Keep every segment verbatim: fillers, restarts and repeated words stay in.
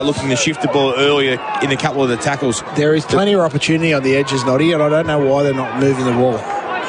looking to shift the ball earlier in a couple of the tackles. There is plenty of opportunity on the edges, Noddy, and I don't know why they're not moving the ball.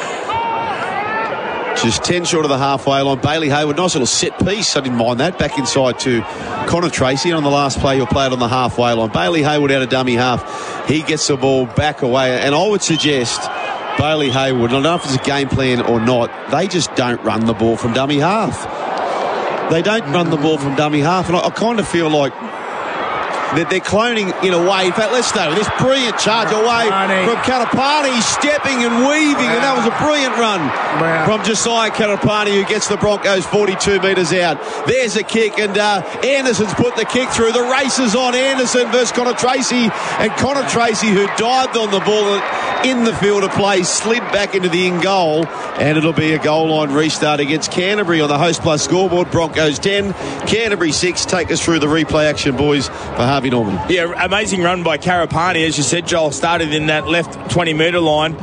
Just ten short of the halfway line. Bailey Hayward, nice little set piece. I didn't mind that. Back inside to Connor Tracy. And on the last play, he'll play it on the halfway line. Bailey Hayward out of dummy half. He gets the ball back away. And I would suggest Bailey Hayward, I don't know if it's a game plan or not, they just don't run the ball from dummy half. They don't run the ball from dummy half. And I, I kind of feel like that they're cloning in a way. In fact, let's start with this brilliant charge away from Kalapani, stepping and weaving, wow. And that was a brilliant run wow. from Josiah Kalapani, who gets the Broncos forty-two metres out. There's a kick, and uh, Anderson's put the kick through. The race is on. Anderson versus Connor Tracy, and Connor Tracy, who dived on the ball in the field of play, slid back into the in goal, and it'll be a goal line restart against Canterbury on the Host Plus scoreboard. Broncos ten, Canterbury six. Take us through the replay action, boys, for Harvey Norman. Yeah, amazing run by Karapani, as you said, Joel. Started in that left twenty metre line.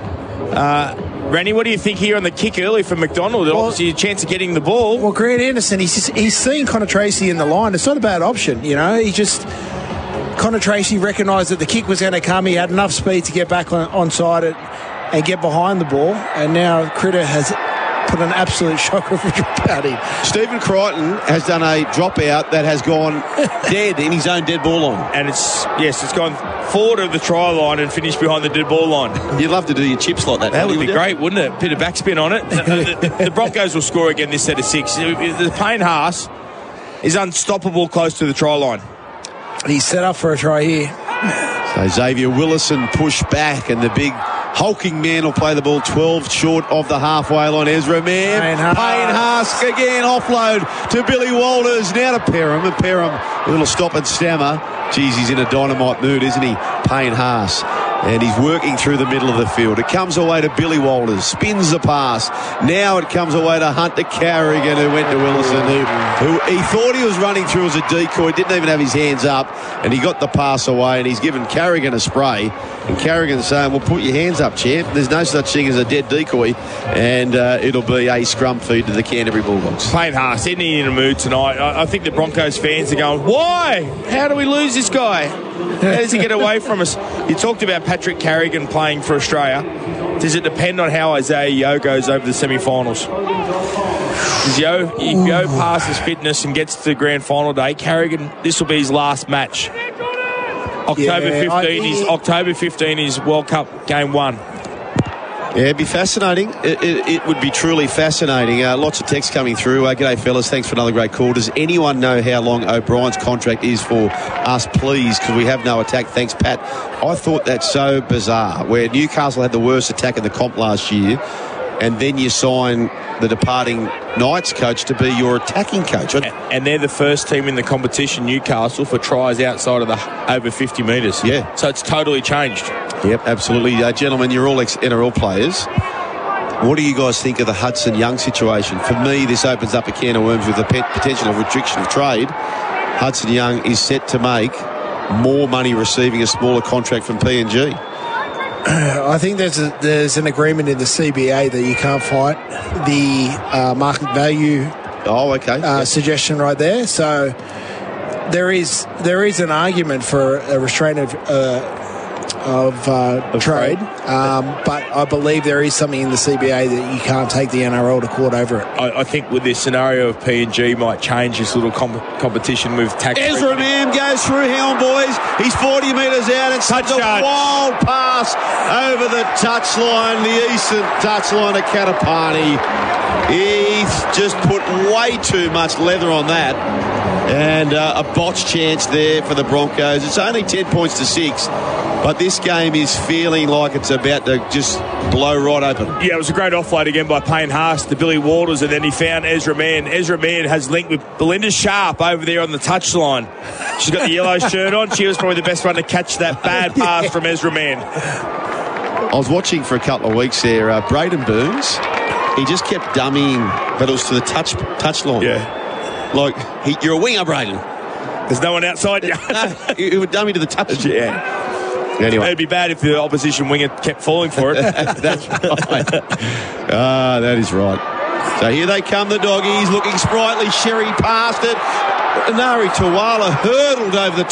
Uh, Randy, what do you think here on the kick early from McDonald? Well, obviously a chance of getting the ball. Well, Grant Anderson, he's just, he's seen Connor Tracy in the line. It's not a bad option, you know. He just Connor Tracy recognised that the kick was going to come. He had enough speed to get back on, onside it and get behind the ball. And now Critter has put an absolute shocker for dropout in. Stephen Crichton has done a dropout that has gone dead in his own dead ball line. And it's, yes, it's gone forward of the try line and finished behind the dead ball line. You'd love to do your chips like that. That would be great, wouldn't it? Bit of backspin on it. the, the, the Broncos will score again this set of six. The Payne Haas is unstoppable close to the try line. He's set up for a try here. So Xavier Willison pushed back, and the big hulking man will play the ball twelve short of the halfway line. Ezra Mann, Payne Haas. Payne Haas again, offload to Billy Walters. Now to Perham, and Perham a little stop and stammer. Geez, he's in a dynamite mood, isn't he? Payne Haas. And he's working through the middle of the field. It comes away to Billy Walters, spins the pass. Now it comes away to Hunter Carrigan, who went to Willison, who, who he thought he was running through as a decoy, didn't even have his hands up, and he got the pass away, and he's given Carrigan a spray. And Carrigan's saying, well, put your hands up, champ. There's no such thing as a dead decoy, and uh, it'll be a scrum feed to the Canterbury Bulldogs. Payne Haas, isn't he in a mood tonight? I, I think the Broncos fans are going, why? How do we lose this guy? How does he get away from us? You talked about Patrick Carrigan playing for Australia. Does it depend on how Isaiah Yeo goes over the semi-finals? Does Yeo, if Yeo passes fitness and gets to the grand final day, Carrigan, this will be his last match. October fifteenth I, is October fifteenth is World Cup game one. Yeah, it'd be fascinating. It, it, it would be truly fascinating. Uh, lots of text coming through. Uh, g'day, fellas. Thanks for another great call. Does anyone know how long O'Brien's contract is for us, please? Because we have no attack. Thanks, Pat. I thought that's so bizarre, where Newcastle had the worst attack in the comp last year, and then you sign the departing Knights coach to be your attacking coach. And they're the first team in the competition, Newcastle, for tries outside of the over fifty metres. Yeah. So it's totally changed. Yep, absolutely. Uh, gentlemen, you're all ex-N R L players. What do you guys think of the Hudson Young situation? For me, this opens up a can of worms with the potential of restriction of trade. Hudson Young is set to make more money receiving a smaller contract from P N G. I think there's a, there's an agreement in the C B A that you can't fight the uh, market value oh, okay. uh, yep. suggestion right there. So there is there is an argument for a restraint of uh, of, uh, of trade, um, but I believe there is something in the C B A that you can't take the N R L to court over it. I, I think with this scenario of P N G might change this little comp- competition with tax. Ezra Mann goes through. Hang on, boys. He's forty metres out. It's such a wild pass over the touchline, the eastern touchline of Katapani. He's just put way too much leather on that. And uh, a botch chance there for the Broncos. It's only ten points to six. But this game is feeling like it's about to just blow right open. Yeah, it was a great offload again by Payne Haas to Billy Walters, and then he found Ezra Mann. Ezra Mann has linked with Belinda Sharp over there on the touchline. She's got the yellow shirt on. She was probably the best one to catch that bad pass from Ezra Mann. I was watching for a couple of weeks there. Uh, Braden Burns, he just kept dummying, but it was to the touch touchline. Yeah. Like, he, you're a winger, Braden. There's no one outside you. No, it would dummy to the touch. Yeah. Anyway. It'd be bad if the opposition winger kept falling for it. That's right. Ah, that is right. So here they come, the doggies, looking sprightly. Sherry passed it. Nari Tawala hurdled over the